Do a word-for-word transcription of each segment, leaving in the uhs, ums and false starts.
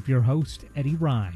Your host, Eddie Rye.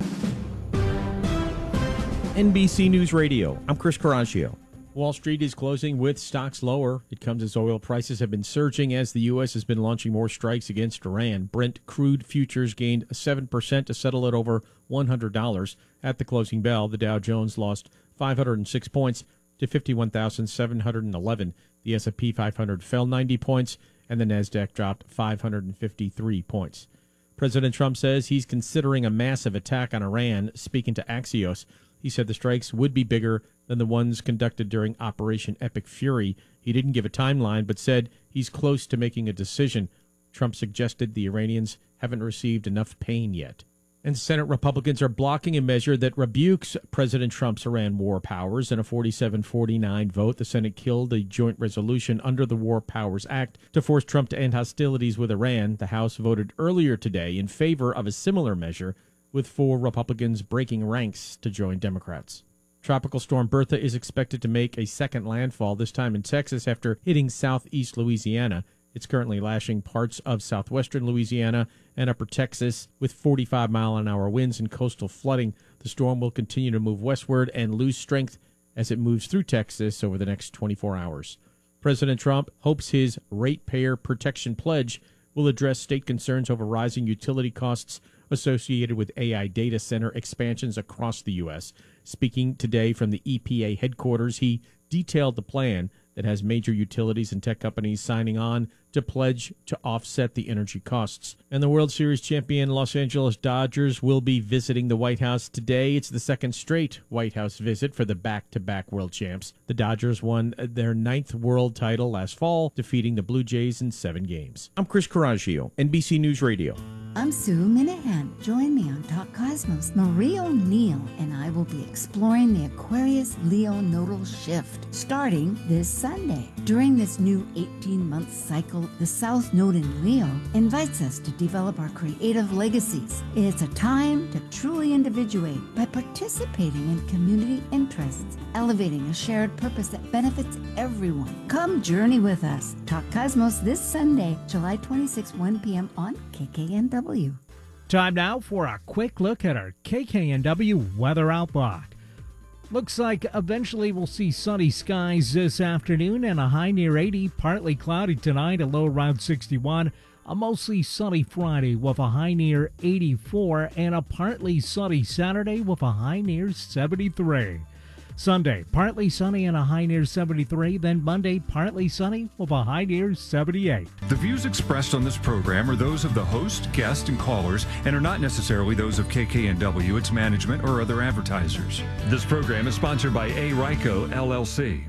N B C News Radio, I'm Chris Caraccio. Wall Street is closing with stocks lower. It comes as oil prices have been surging as the U S has been launching more strikes against Iran. Brent crude futures gained seven percent to settle at over one hundred dollars. At the closing bell, the Dow Jones lost five hundred six points to fifty-one thousand seven hundred eleven. The S and P five hundred fell ninety points, and the Nasdaq dropped five hundred fifty-three points. President Trump says he's considering a massive attack on Iran. Speaking to Axios, he said the strikes would be bigger than the ones conducted during Operation Epic Fury. He didn't give a timeline, but said he's close to making a decision. Trump suggested the Iranians haven't received enough pain yet. And Senate Republicans are blocking a measure that rebukes President Trump's Iran war powers. In a forty-seven forty-nine vote, the Senate killed a joint resolution under the War Powers Act to force Trump to end hostilities with Iran. The House voted earlier today in favor of a similar measure, with four Republicans breaking ranks to join Democrats. Tropical storm Bertha is expected to make a second landfall, this time in Texas, after hitting southeast Louisiana. It's currently lashing parts of southwestern Louisiana and upper Texas with forty-five mile an hour winds and coastal flooding. The storm will continue to move westward and lose strength as it moves through Texas over the next twenty-four hours. President Trump hopes his ratepayer protection pledge will address state concerns over rising utility costs associated with A I data center expansions across the U S. Speaking today from the E P A headquarters, he detailed the plan that has major utilities and tech companies signing on to pledge to offset the energy costs. And the World Series champion Los Angeles Dodgers will be visiting the White House today. It's the second straight White House visit for the back-to-back world champs. The Dodgers won their ninth world title last fall, defeating the Blue Jays in seven games. I'm Chris Caraccio, N B C News Radio. I'm Sue Minahan. Join me on Talk Cosmos. Marie O'Neill and I will be exploring the Aquarius Leo nodal shift starting this Sunday. During this new eighteen-month cycle, the South Node in Leo invites us to develop our creative legacies. It's a time to truly individuate by participating in community interests, elevating a shared purpose that benefits everyone. Come journey with us. Talk Cosmos this Sunday, July twenty-sixth, one p.m. on K K N W. Time now for a quick look at our K K N W weather outlook. Looks like eventually we'll see sunny skies this afternoon and a high near eighty. Partly cloudy tonight, a low around sixty-one. A mostly sunny Friday with a high near eighty-four. And a partly sunny Saturday with a high near seventy-three. Sunday, partly sunny and a high near seventy-three. Then Monday, partly sunny with a high near seventy-eight. The views expressed on this program are those of the host, guest, and callers and are not necessarily those of K K N W, its management, or other advertisers. This program is sponsored by A. Ryco, L L C.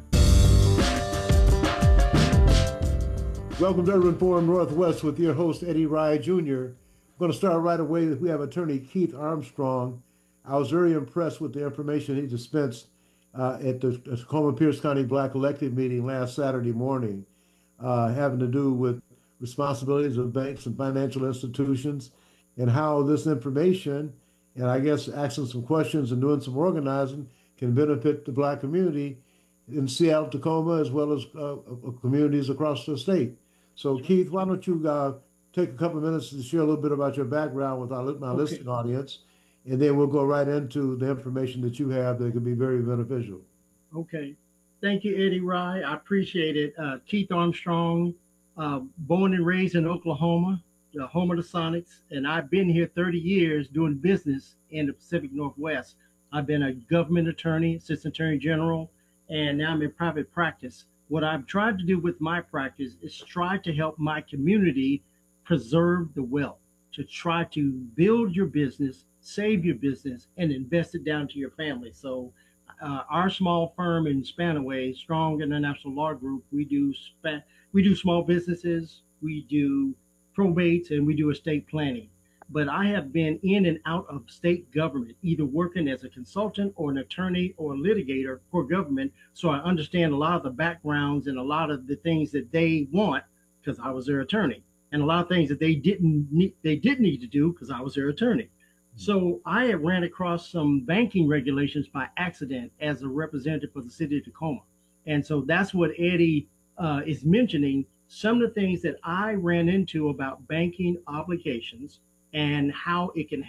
Welcome to Urban Forum Northwest with your host, Eddie Rye Junior I'm going to start right away. We have attorney Keith Armstrong. I was very impressed with the information he dispensed Uh, at the Tacoma-Pierce County Black Elected meeting last Saturday morning, uh, having to do with responsibilities of banks and financial institutions and how this information, and I guess asking some questions and doing some organizing, can benefit the Black community in Seattle, Tacoma, as well as uh, communities across the state. So, Keith, why don't you uh, take a couple of minutes to share a little bit about your background with our, my Okay. listening audience, and then we'll go right into the information that you have that can be very beneficial. Okay. Thank you, Eddie Rye. I appreciate it. Uh, Keith Armstrong, uh, born and raised in Oklahoma, the home of the Sonics, and I've been here thirty years doing business in the Pacific Northwest. I've been a government attorney, assistant attorney general, and now I'm in private practice. What I've tried to do with my practice is try to help my community preserve the wealth, to try to build your business, save your business, and invest it down to your family. So uh, our small firm in Spanaway, Strong International Law Group, we do spa- we do small businesses, we do probates, and we do estate planning. But I have been in and out of state government, either working as a consultant or an attorney or a litigator for government. So I understand a lot of the backgrounds and a lot of the things that they want because I was their attorney, and a lot of things that they didn't need, they did need to do because I was their attorney. So I have ran across some banking regulations by accident as a representative for the city of Tacoma. And so that's what Eddie uh, is mentioning, some of the things that I ran into about banking obligations and how it can